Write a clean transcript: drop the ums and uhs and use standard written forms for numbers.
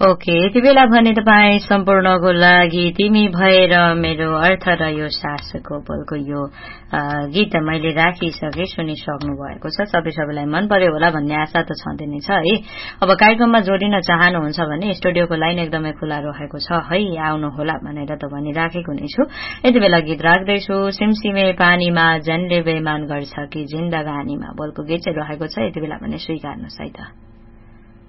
Okay, यति बेला भने तपाईँ सम्पूर्णको लागि तिमी भएर मेरो अर्थ र यो सासको बोलको यो गीत मैले राखिसके सुनिसक्नु भएको छ। सबैलाई मन पर्यो होला भन्ने आशा त छँदै नै छ है। अब कार्यक्रममा जोडिन चाहनुहुन्छ भने स्टुडियोको लाइन एकदमै खुला रहेको छ है, आउनुहोला भनेर त भनिराखेको नै छु। यति बेला गीत राख्दैछु, सिमसिमे पानीमा जनले बेमान गर्छ कि जिन्दगानीमा बोलको गीत चाहिँ रहेको छ। यति बेला भने स्वीकार्नुहोस् है त।